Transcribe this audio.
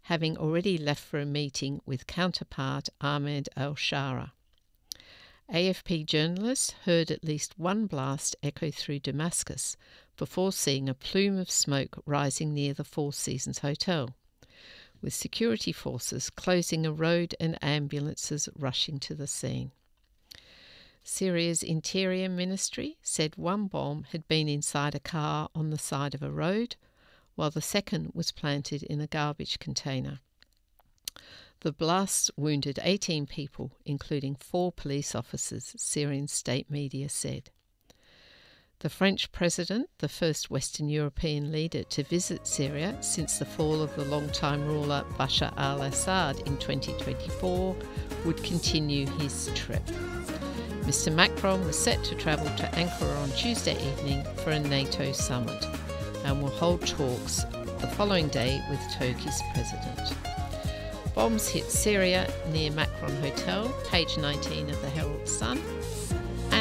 having already left for a meeting with counterpart Ahmed al-Shara. AFP journalists heard at least one blast echo through Damascus before seeing a plume of smoke rising near the Four Seasons Hotel, with security forces closing a road and ambulances rushing to the scene. Syria's Interior Ministry said one bomb had been inside a car on the side of a road, while the second was planted in a garbage container. The blasts wounded 18 people, including 4 police officers, Syrian state media said. The French president, the first Western European leader to visit Syria since the fall of the long-time ruler Bashar al-Assad in 2024, would continue his trip. Mr. Macron was set to travel to Ankara on Tuesday evening for a NATO summit and will hold talks the following day with Turkey's president. Bombs hit Syria near Macron Hotel, page 19 of the Herald Sun.